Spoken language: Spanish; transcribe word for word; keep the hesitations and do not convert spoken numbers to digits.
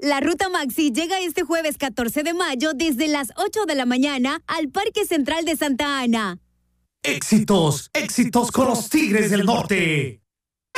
La Ruta Maxi llega este jueves catorce de mayo desde las ocho de la mañana al Parque Central de Santa Ana. Éxitos, éxitos con los Tigres del Norte.